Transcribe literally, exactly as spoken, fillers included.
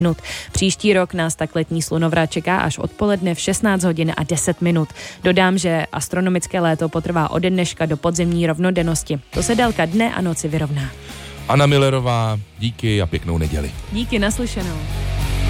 minut. Příští rok nás tak letní slunovrat čeká až odpoledne v šestnáct hodin a deset minut. Dodám, že astronomické léto potrvá ode dneška do podzemní rovnodennosti. To se délka dne a noci vyrovná. Anna Millerová, díky a pěknou neděli. Díky, naslyšenou.